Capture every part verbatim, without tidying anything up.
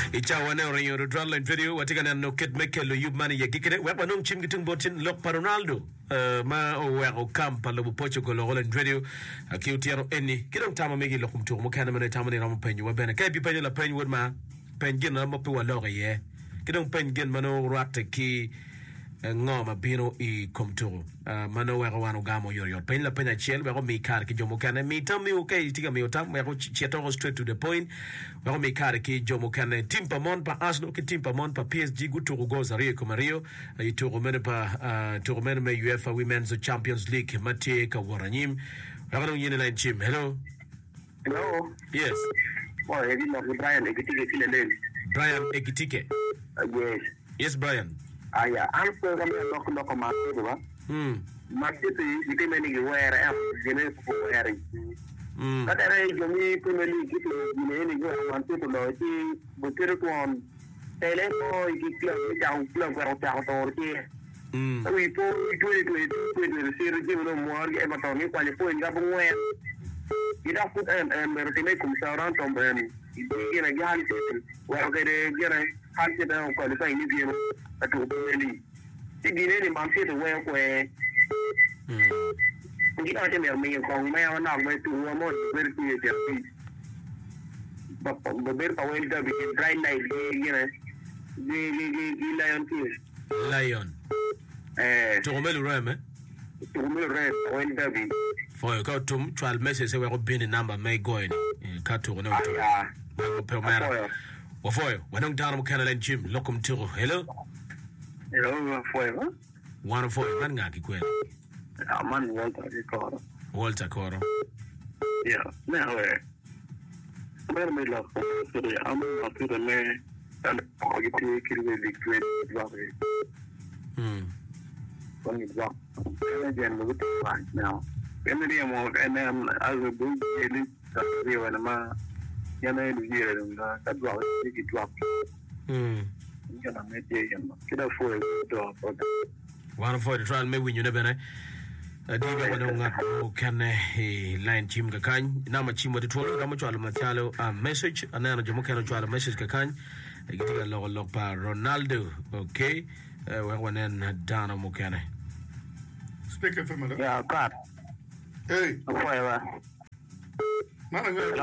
Ichawane ore yoro drala in video watika na no kid mekelo yub mani ya gikire wepa nung chim gitung botin lok pa Ronaldo ma o weko kampa lobu Portugal lo in video ki utiaro eni kidong tama megi lokum tu mo kana mane tama ni ramu penyu wabene kai bi penyu la penyu wad ma penyu na mo pe wa loge ye kidong penyu mano rate ki ngoma bino I komturu mano weko wano gamo yor yor pen la penya chiel weko mi kar ki jomo kane mi tam mi okay tiga mi otam weko chiatoro straight to the point weko mi kar ki jomo kane timpa mon pa Arsenal ki timpa mon pa P S G guturu goza rio kuma rio ituru mene pa turu mene me UEFA Women's Champions League matie ka waranyim weko nung yine line chim hello hello yes oh heavy no Brian Ekitike kile Brian Ekitike uh, yes yes Brian ah yeah I'm so gonna look look ma ba hmm market yi ke meni ge were am gene ko were hmm kada re jomi ko meni ki to gene ni go man to lo ti bo tere ko on tele ko ki kla ja un kla ko ta to ti hmm wi po to to to to se re ji no mo ge ma to ni kwa ni po nga bo we ida put en en mer tele kum sa ran to ben ki na ga hal te wa ga de gere hal te da ko le sai ni bi no to bo ni ti gene ni man te to we ko hmm Hindi ka siya may kung may anak may tuwa mo very clear siya babir pa well da bikin dry night gina gi gi gi lion kiss lion eh Turumelu reme Turumelu reme well da bi for you got to twelve messages we got bin number may go in ka to no to ah pe mara wa for you wanong down mo kana len gym lokum tiro hello hello for you one for you man ngaki kwela man Walter Coro Walter Coro yeah now eh pero me la pero am na pero me and ko giti kirwe liquid drop hmm when you drop and then we get right now and then mo and then as we do daily the when ma yana ni yere na ka drop ki drop hmm yana me je yana kida for drop one for the trial me win you never Diga wanonga kane line team kakany nama chimo de tolo kama chwala matalo a message anana jomo kana chwala message kakany gidiga lo lo pa Ronaldo okay we wanen dana mo kana speaker for me yeah cut hey forever mana ngara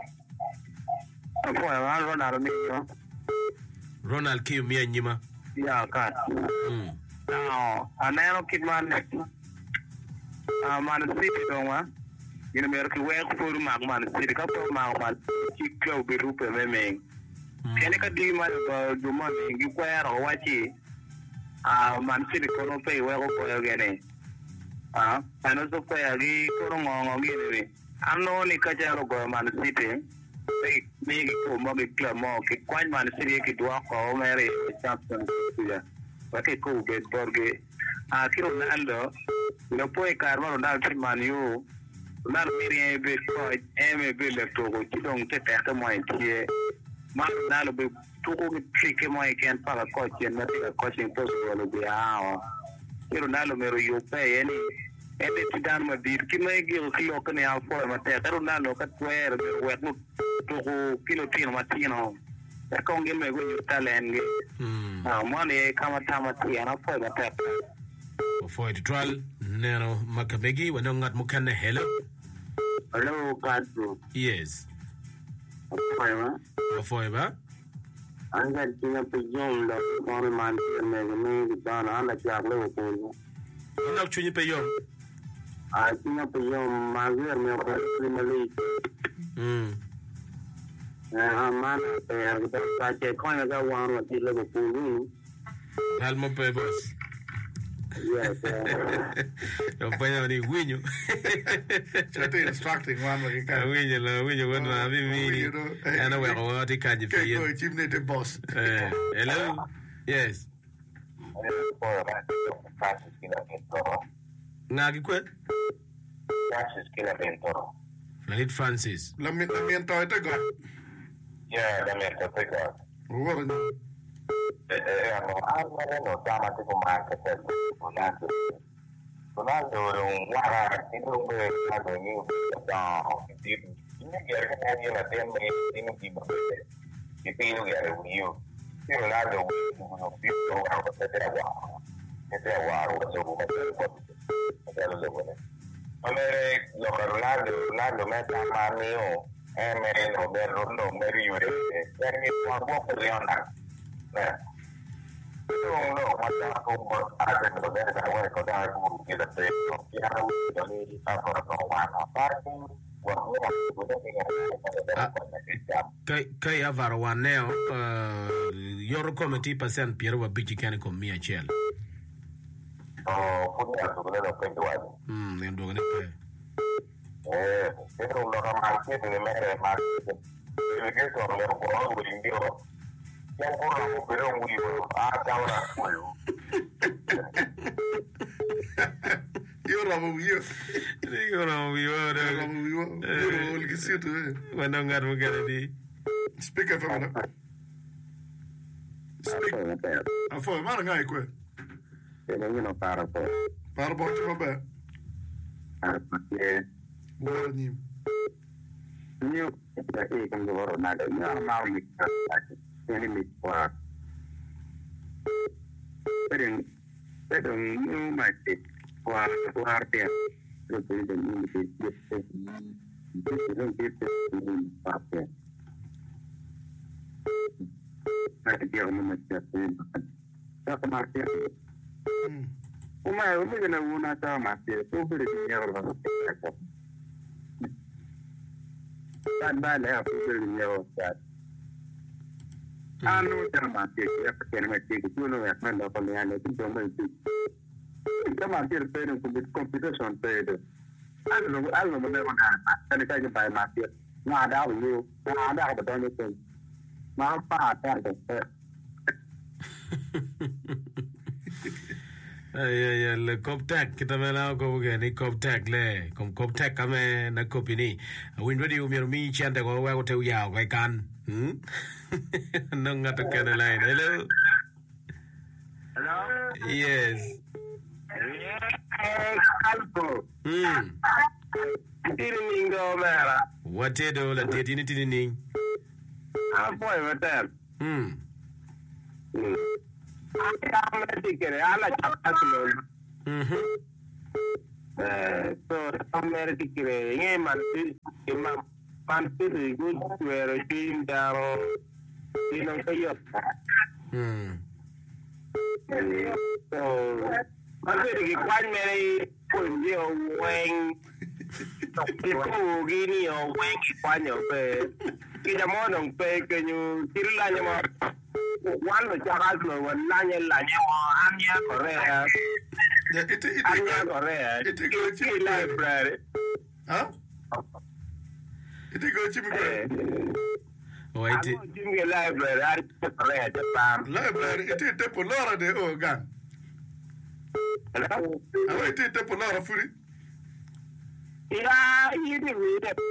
forever Ronaldo ni Ronald Q mi nyima yeah cut mm now anano kidman ah man city dongwa ina mer ki wek for mag man city ka to mag man ki ko be rupe me me kene ka di ma do man ngi kwero wachi ah man city ko no pe we ko ko gene ah ano so ko ari ko ngo ngo gene ano ni ka jaro go man city pe me ko mo be club mo ki kwan man city ki do ko mere champions ya wa ke ko be borge ah kiro Ronaldo lo puoi carvare Ronaldo man io Ronaldo mi be ko eme be le to ko tidong te te mo tie ma Ronaldo be to ko ki mo ken para ko chen na te ko chen to so lo be ah kiro Ronaldo me ro yo pe eni ene tidan ma dir ki me gi ki lo ko ne al fo ma te Ronaldo ka tuer be we to ko kilo tino ma tino ko ngel me go yo talen gi ah mo ne kama tama ti ana fo ma te for the trial nero makabegi wanonga mukane hello hello Kadro yes forever forever anga tinga pe yom la ko man me me ba na la ja le ko ina chunyi pe yom a tinga pe yom ma ver me ko Premier League mm ah man pe ar ta che ko na ga wan la ti le ko hal mo pe boss yes yo panya ni winyo chate instructing one like ka winyo la winyo wana mi mi ana we ko ti ka ji pe ko chimne de boss eh hello yes ngaki kwe Francis kila bentoro Flanit Francis la mi la mi ento te go yeah la mi ento te go wo no eh no almare no tama te ko marca te Ronaldo Ronaldo un guarda tipo que la de ni da tipo ni que era que ni la tiene ni ni tipo If you get it with you, you're allowed to be around the set while. It's a while was over the Americ, Lorlando, Lando, Metamano, and Mero, Berrono, Mary, and it's one more for the honor. I don't know what I think the best I want to go down to get a place. You have to need to go to one Kai avara waneo yoro committee percent Pierre wa biji kani komia chel. Oh, put that to the point. Hmm, I'm doing it. Eh, it's all the market in the matter of market. You get on the wall with you. Yan ko na ko pero mo yo ata ora ko yo. Yo ramo yo. Yo ramo yo. Ramo yo. Yo el que siento. Bueno, ngar mo gana di. Speak up for me. Speak. Afo, mara ngai ko. Pero yo no para po. Para po ti ba. Ah, porque Bueno ni. Ni está aquí con lo nada. No, no, ni enemy for pero pero no más que por por arte lo que es el que es es es un papel para que no me esté está más que una una una está más que sobre dinero va tan vale a sobre dinero Ah, no, no, más que ya que no me dice tú no me has mandado con la ley, tú me dices. Ya más que el pero con computación pero. Algo algo me va a dar, te cae para más que. Nada, yo, nada que todo esto. Más para tarde. Ay ay ay le coptac kita mela ko ge ni coptac le kom coptac kame na kopini win radio mi mi chante ko wa ko te ya ko kan hm no ngata kana line hello Hello. Yes. Alpo. Hmm. Tiri ningo mera. What do la tiri ni tiri ni? Ah, boy, better. Hmm. I'm going to get ala chapasulo. Mhm. Eh, so I'm going to get a man man man to good where a team down. You know, so you. Hmm. So I'm going to get one many put you wing. People gini o wing one of the Kijamon on pay can you kill animal. One of the husband was Nanya Lanya or Anya Korea. It it Anya Korea. It go to library. Huh? It go to me. Oh, I it go to the library. I Korea Japan. Library it is the polar de organ. Hello? Oh, it is the polar free. Yeah, you did read it.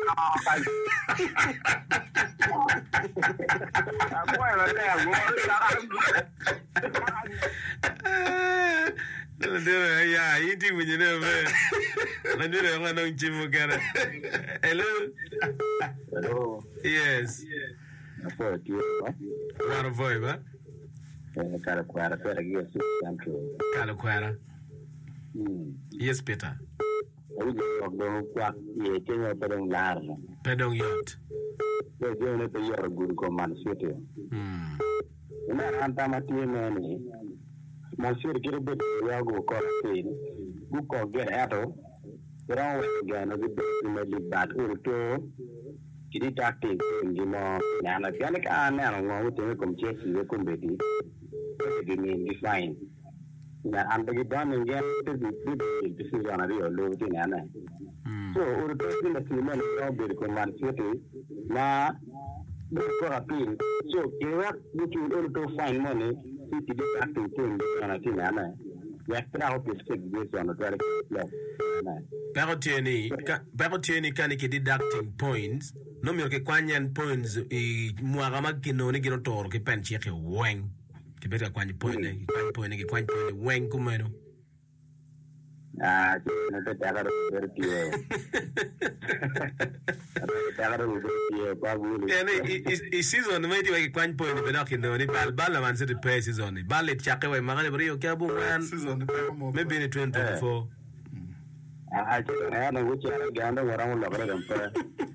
Yeah, you do when you know, man. I do that one on Jim Mugara. Hello? Hello. Yes. For you, What a boy, huh? Caraquara, Peragia, Central. Calaquara. Yes, Peter. We just go quack, ye, Kenya, Pedong Larn. Pedong yacht. We're going to your good command city. Hmm. In that antamati many, Monsieur Gilbert, we are go call pain. Who call get at all? We're always again a bit in that will to get active in the more Nanaganic and now with the community, the committee. It means define. I'm the done again to be good. This is on a real low thing. So, we're taking the female of the command city. Now, for a pin. So, Iraq, which would also find money, fifty days acting thing on a thing. We have to help you stick this on a very left. Perotini, Perotini can deducting points. No me que quanyan points, e Muaramagino, Nigitor, que penchi, wang. Que better quan point, quan point, quan point, wang kumeno. Ah, no te hagas ver tío. Te hagas ver tío, babu. Yani i season mai ti wa kwan point be dak no ni bal bal man se de pay season ni bal et chake wa magale brio ka bu man Season pe mo. maybe in twenty twenty-four. Ah, I know which are ganda warang lo kare gampa.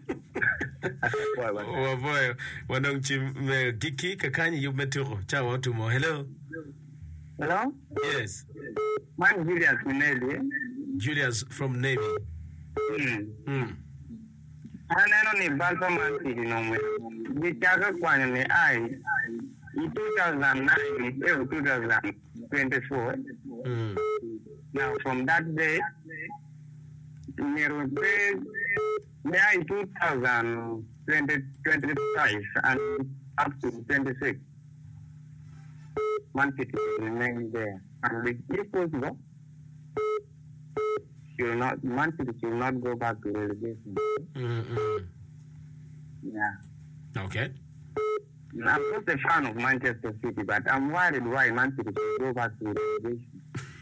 Oh boy, wanong chim me Giki kakani you meturo. Ciao tumo. Hello. Hello? Yes. Man Julius Minelli. Julius from Navy. Hmm. Hmm. Ano ni Balpa Man City no me. Di chaga kwanya ni ai. In two thousand nine, eh, two thousand twenty-four. Hmm. Now from that day, near there in two thousand twenty-five and up to twenty-six. Man City remain there. And with this possible, she will not, Man City will not go back to relegation. Mm-hmm. Yeah. Okay. I'm not a fan of Manchester City, but I'm worried why Man City will go back to relegation.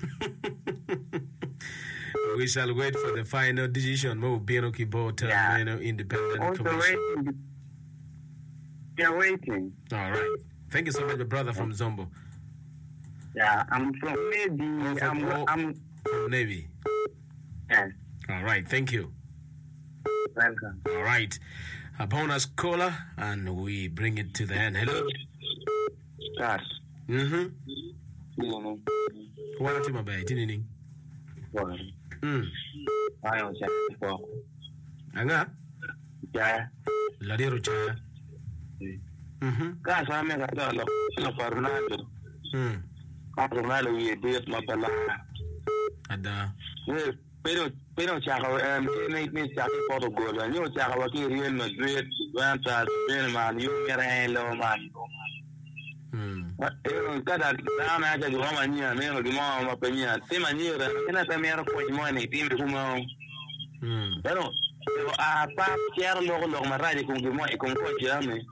We shall wait for the final decision. Mo Biano Kibota, Yeah. you know, independent Also commission. waiting. They're waiting. All right. Thank you so much, my brother from Zombo. Yeah, I'm from maybe. Oh, from- I'm, oh. I'm, From Navy. yes, All right. Thank you. welcome. All right. A bonus caller, and we bring it to the end. Hello. Yes. Mm-hmm. No. What am I doing? Well, Hmm. I don't say for. Anga? Yeah. Ladero Chaya. Mm-hmm. Guys, I make a dollar. No, for Ronaldo. Hmm. Ronaldo, we did my bala. Ada. Pero, pero, Chaka, um, make me Chaka Portugal. And you Chaka, what you Real Madrid, Vanta, man, you get a hello, man. Hmm. Kada sana aja di mama nia neno di mama mapenya tema nyira kena tamera ko di mone timbe kuma Hmm. pero a pa quiero lo lo marraje con di mone con ko chiame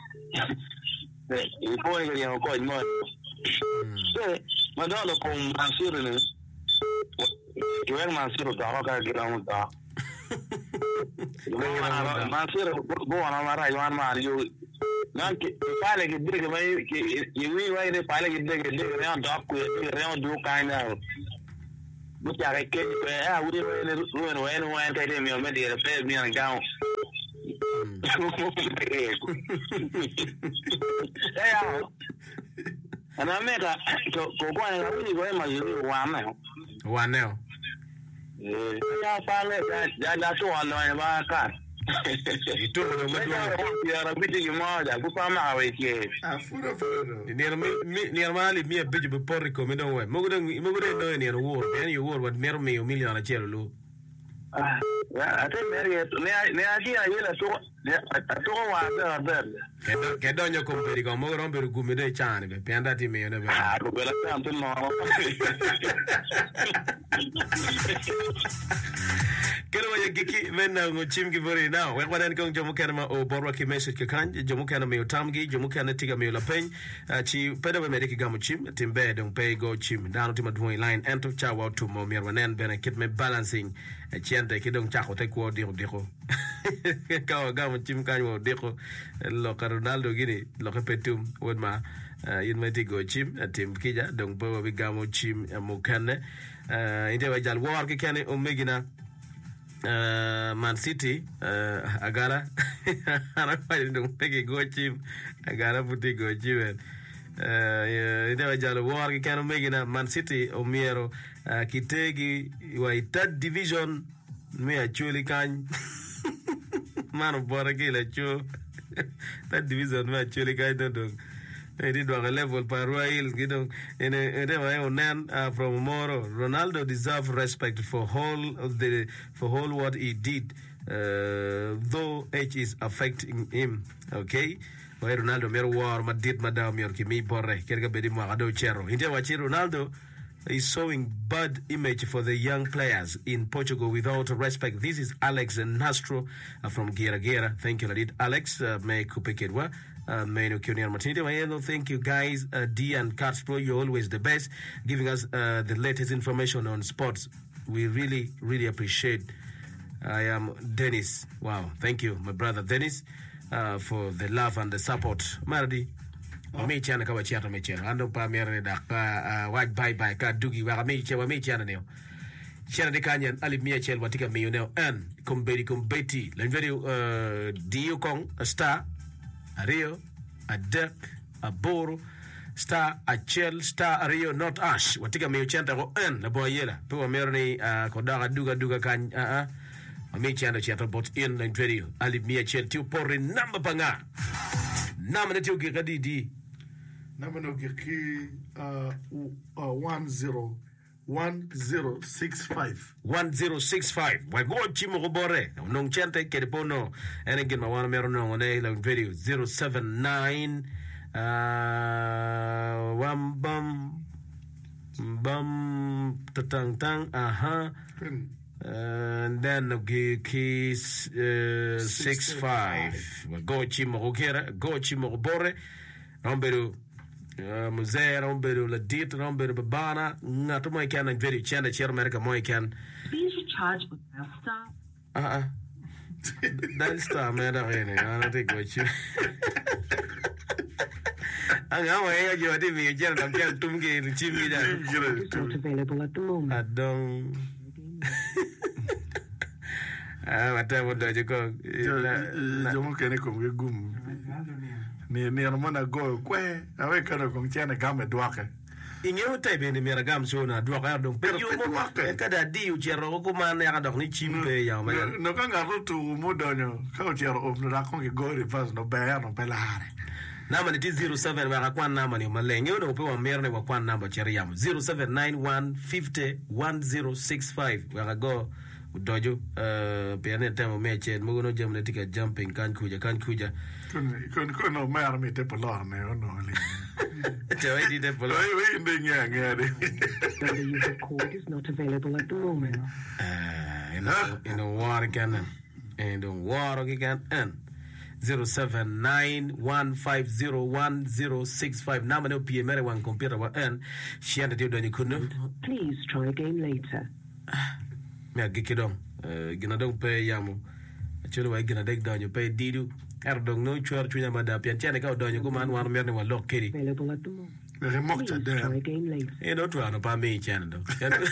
e poi che io ko di mone se ma dolo con mansiro ne che ver mansiro da ka gira mu da mansiro bo ana marraje wan ma io nanti pale che dire che vai che io vai le pale che dire che dire non dopo che re on do kind of mucha che che eh uri vai le ruwe no eno wan kai de mi o me dire pe mi an gaun eh ya ana meka ko ko kwa na uri go ma yu wa ma One now. eh ya pale ya ya to wa no ba ka Ito mo mo do. ya rabiti ki moja kupa ma we ke Ah, furo furo. Ni mi ni mali mi beju be porri ko mi don we. Mo gudan mo gudan no ni wor. Yani you wor what mer me million na chelo lu. ah ya ate meri ne ne ati ayi la to to wa da da Ke do ke do nyoko mberi ko mo ron be gumi de chani be. Pianda ti me ne be. ah ko bela tanto no Kero ya Giki mena ngo chim ki bori now. We kwadan kong jomu kana ma o borwa ki message ka kan jomu kana me utamgi jomu kana tiga me la pen chi peda we mediki gamu chim timbe dong pay go chim dano tima dwoi line ento cha wa to mo mir wanen bena kit me balancing chiente ki dong cha ko te ko diro diro ka gamu chim kan wo diro lo ka Ronaldo gini lo ka petum won ma yin me tigo chim tim kija dong bo we gamu chim mo kana inde wa jal war ki kane o megina Uh, Man City uh, agara ana fadi dum pege go chim agara puti go chim uh, ida jalo war ki kanu megina Man City o miero uh, kitegi wa third division me actually kan mano bora ki la chu third division me actually kan do Edi do a level par royal gido in ede wa onan from Moro. Ronaldo deserve respect for whole of the for whole what he did, uh, though age is affecting him. Okay, wa Ronaldo mer war madid madam yor ki mi borre kerga bedi mo ado chero inde wa chi Ronaldo is showing bad image for the young players in Portugal without respect. This is Alex Nastro uh, from Gira Gira. Thank you, Ladid. Alex, uh, may kupekirwa. Uh, Mano Kunian Martinez. Thank you guys. Uh, D and Carts Pro, you're always the best, giving us uh, the latest information on sports. We really, really appreciate. I am Dennis. Wow, thank you, my brother Dennis, uh, for the love and the support. Mardi, me chana ka wachiata me chana. Ando pa mere da ka waj bye bye ka dugi wa me chana me chana neo. Chana de kanyan ali me chel watika me neo and kumbedi kumbeti. Len video uh dio kong a star, a Rio, a Dirk, a Boro. Star a Chel, Star a Rio, not Ash. Watika me chanta ko en na boyela. Pua merni kodaga duga duga kan a a. Me chanta chanta bot in na video. Ali me chel tiu pori number panga. Nama na tiu gikadi di. Nama no giki uh uh one zero one zero six five. One zero six five. Why go chimo bore? Nong chanta keripono. And again ma wana meron no ne la video zero seven nine. Uh, wam bum bum tatang tang aha uh, and then okay keys uh, six five go chimo kera go chimo bore romberu muzee romberu la dit romberu babana ngato mo kan and very chanda chair america mo kan please recharge with star ah ah dal star me da rene ana te go chi Anga wa ya jo ati mi jera na kia tumge chimi da. It's not available at the moment. Adong. Ah, mata mo da jiko. Jomo kene ko gum. Ni ni armona go kwe, awe kana ko tiana game doake. Inyo tai be ni mera gam so na doake adong. Pero yo mo kada di u jero ko man ya kadok ni chimpe ya ma. No kanga rutu mo donyo. Ka jero of no rakon ke go reverse no be no pelare. Nama ni zero seven wa kwa nama ni malenge uno upewa merne wa kwa namba cheri yamu zero seven nine one five zero one zero six five wa go udojo uh, peane temo meche mugono jamne tika jumping kan kuja kan kuja kun kun kun no mer mi te polor ne ono le Te di te polor we we ndenya ngere The user code is not available at the moment. uh, in a, in a war can and in war can and zero seven nine one five zero one zero six five nama no P M R one computer wa n shianda dio doni kuno Please try again later. me agikidong gina dong pe yamu chulo wa gina dek donyo pe didu er dong no chuar chunya mada pian chane ka donyo ko man wan merne wa lok kiri Available at the moment. we mo cha Please de try again later. e no tu ano pa me chane do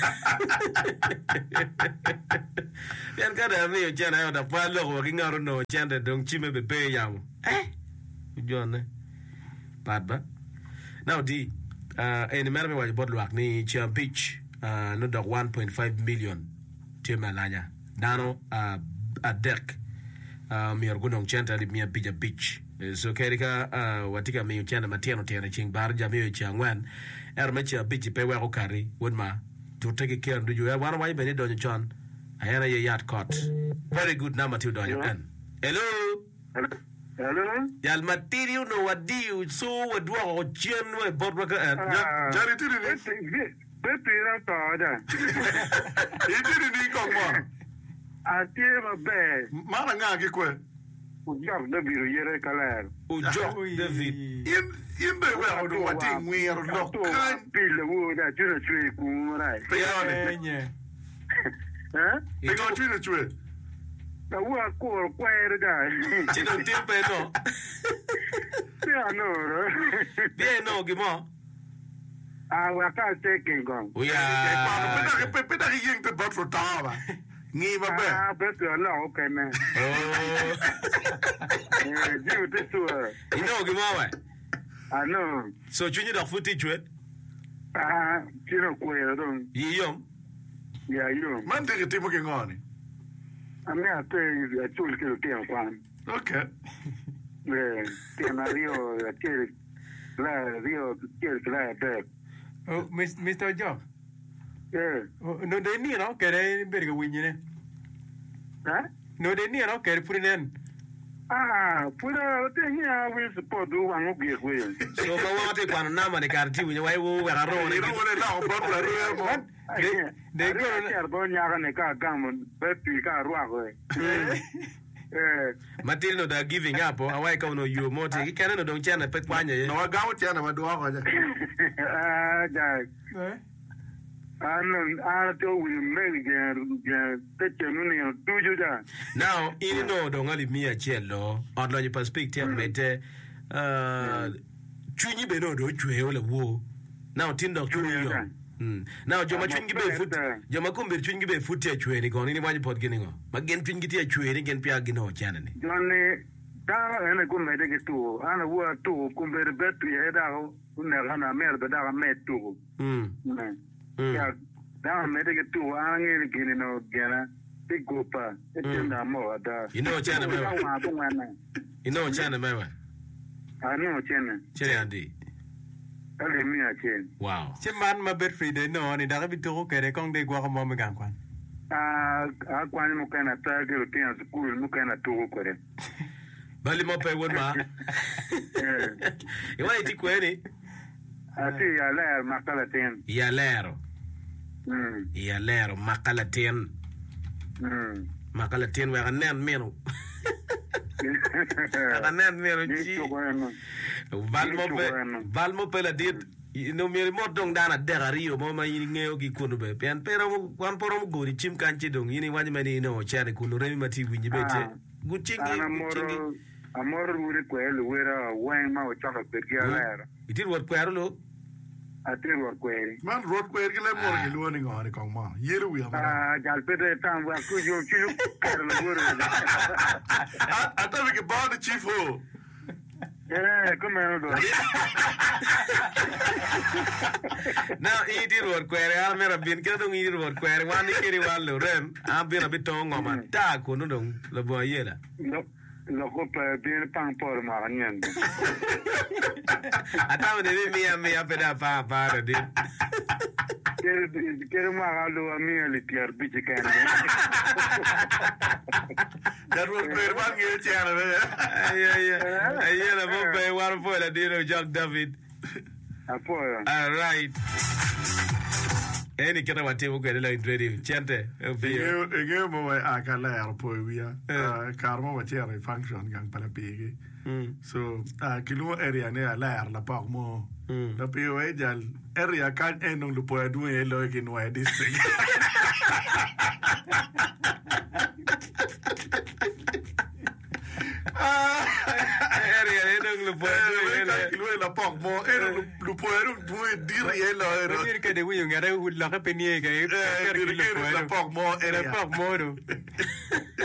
pian ka da me chane yo da pa lok wa ngaro no chane dong chime be pe yamu eh jone padba now di uh en mer me wa bodlwak ni Chia Beach uh no dog one point five million Malanya Dano uh, a deck uh, mi argunong chanta li mi Bija Beach so kerika uh, watika mi chanta matiano tena ching bar jami changwan er mecha beach pe wa okari wonma to take care do you one why bene donyo chon ayana ye yacht court very good number two donyo en hello Hello? yal material no wadi so wadwa o chen we bodwa en jari tiri ni Pepe ra toda. itiri ni ko mo Atie ma be. mara nga ki kwe Ujab de biru yere kaler. ujo David in in be we o do wati ngwero lo kan Pile wo da jure chui ku rai. pe Eh? pe go tiri chwe Da wo ko kwere da. chino tiempe no Ya no. bien no gimo Ah, wa ka take gong. we pe are pe pe da yeng te bot for tava ngi ba be Ah, beto la o kene. oh Eh, jiu te tu. ino gimo wa Ah no. so chunyi da futi chwe Ah, chino kwere don. yiyom Ya yo. man te timo ke ngoni Ame ate ya chul ke ke kwan. okay Eh, te na rio ya ke la rio ke la te. Oh, Mister Jock. Eh. No de ni no kere berga winyine. Ha? No de ni no kere purinen. Ah, pura te nya we support do wan obi ekwe. so ba wa te kwano nama ne karti winya wai wo wa ro ni ne ro le la o bot la ro mo De de go na bo nya ga ne ka gam be pi ka ruwa ko. Eh, matil no da giving up o awai ka no you mo te kana no don chana pe kwanya ye no ga o tiana ma do ko ja ah, ja. Eh? ano ana to we me ga ga te chenu ne tuju ja Now, in no don't only me a cello, or no perspective, mete, uh, Chuni Bedo, Chuola wo. Now, Tindo Chuyo. Now, Joma Chungi Bay foot, Jomakumbe Chungi Bay footage, when he gone anyone pot getting on. Again, Chungi Chuan again, Piagino, Channing. Johnny da ene ko me de tu ana wo tu ko be bet ye da ne ana mer da da me tu Mm. ya da me de tu ana ngi ni no gena pikopa etenda mo da You know, Chana, wa bo wana you know, Chana, Meva. ano chene Cherry Andy. ale mi a chen Wow. Che man ma ber fride no ni daga bitoko kere kong de gwa mo me gan kwan. a a kwani mo kana ta ge ro tian school mo kana tu ko re Bali mo pe won ma. You want to query? asi ya la makala ten Yalero. mm Yalero, Macalatin. mm Macalatin, where a nan mero. A nan mero. Valmo Valmo Pela did. You know, me more dong down at Derario, Mama Yingeoki Kunube, and Pero, one porom go, Chim Canchidong, you know, one many no cherry Kunuremi Mati when you bet. Good chingy. Amor wuri kweli wera wen ma uchaka pekia lera. It did what Quarlo? Ati wor kweli. Man road ko ergile mor ki luoni ngari kong ma. Yeru wi amara. Ah jalpete tam wa ku yo chilu kar na wuri. Ata wi ke ba de chief ho. Eh, come on do. Now, eat it or query, I'll never been getting eat or query, one kiri one lorem, I've been a bit tongue on my tag, Kunudong, the boy yella. No. Lo ko pe bien pan por ma nyen. I thought they me and me up in that far part of it. Ker ker ma lo mi ali pier bici kan. That was great one year channel. Yeah, yeah. I hear the boy one for the deal of Jack David. Apo. All right. Any kind of a table get like ready. Chante. Ege ege mo wa akala er po wi ya. Karmo wa chere function gang pala pigi. So a kilo area ne ala er la pa mo. La pe wa jal area kan enong lu po adu e lo ki no district. Area enong lu po adu e kilo la pa mo enong lu po adu du e diri e lo ero. Ni ke de wi ngare hu la ka penie ke. La pa mo Era area. pa mo do.